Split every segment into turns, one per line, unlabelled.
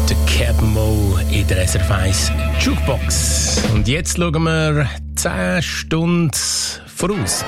der Cap Mo in der SRF 1 Jukebox. Und jetzt schauen wir 10 Stunden voraus.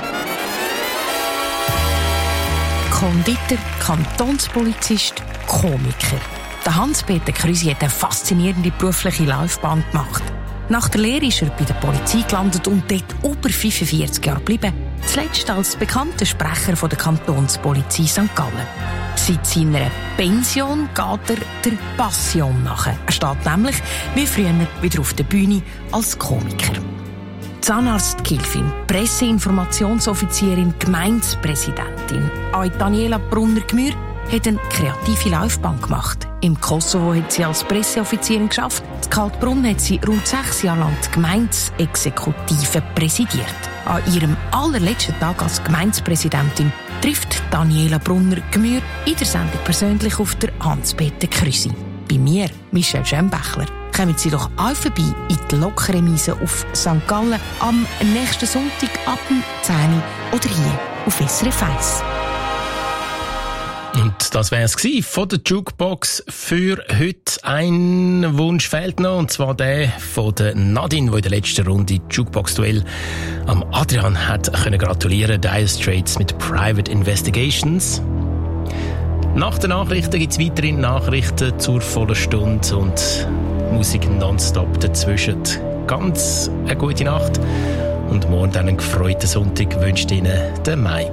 Konditor, Kantonspolizist, Komiker. Der Hans-Peter Krüsi hat eine faszinierende berufliche Laufbahn gemacht. Nach der Lehre ist er bei der Polizei gelandet und dort über 45 Jahre geblieben. Zuletzt als bekannter Sprecher von der Kantonspolizei St. Gallen. Seit seiner Pension geht er der Passion nach. Er steht nämlich, wie früher, wieder auf der Bühne als Komiker. Zahnarztgehilfin, Presseinformationsoffizierin, Gemeindepräsidentin. Auch Daniela Brunner-Gmür hat eine kreative Laufbahn gemacht. Im Kosovo hat sie als Presseoffizierin geschafft. In Kaltbrunn hat sie rund 6 Jahre lang die Gemeindeexekutive präsidiert. An ihrem allerletzten Tag als Gemeindepräsidentin trifft Daniela Brunner-Gmür in der Sendung persönlich auf der Hans-Peter Krüsi. Bei mir, Michelle Schembechler. Kommen Sie doch auch vorbei in die Lokremise auf St. Gallen am nächsten Sonntag ab 10 Uhr oder hier auf SRF 1.
Und das wäre es von der Jukebox für heute. Ein Wunsch fehlt noch, und zwar der von der Nadine, die in der letzten Runde Jukebox-Duell am Adrian hat können gratulieren. Dire Straits mit Private Investigations. Nach den Nachrichten gibt es weitere Nachrichten zur vollen Stunde und Musik nonstop dazwischen. Ganz eine gute Nacht und morgen einen gefreuten Sonntag wünscht Ihnen der Mike.